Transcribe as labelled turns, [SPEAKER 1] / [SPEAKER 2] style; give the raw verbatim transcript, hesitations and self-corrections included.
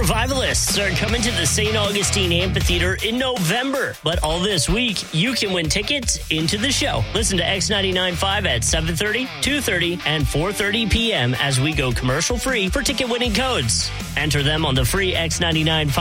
[SPEAKER 1] Revivalists are coming to the Saint Augustine Amphitheater in November. But all this week, you can win tickets into the show. Listen to X ninety-nine point five at seven thirty, two thirty, and four thirty p.m. as we go commercial-free for ticket-winning codes. Enter them on the free X ninety-nine point five